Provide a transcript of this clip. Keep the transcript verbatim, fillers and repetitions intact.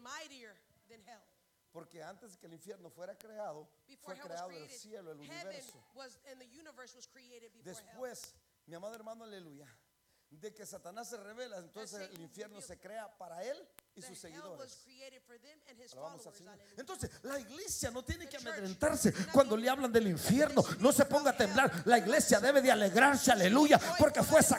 mightier than hell. Porque antes que el infierno fuera creado, Before fue hell was creado el created, cielo, el heaven universo. was and the universe was created before hell. Después, mi amado hermano, aleluya, de que Satanás se revela, entonces el infierno se crea para él y sus The hell was seguidores. created for them and his Alabamos al followers. Señor. Hallelujah. Entonces, la iglesia no tiene The que church amedrentarse does not cuando need- le hablan del infierno. No se ponga a temblar. La iglesia debe de alegrarse, aleluya, porque fue sacada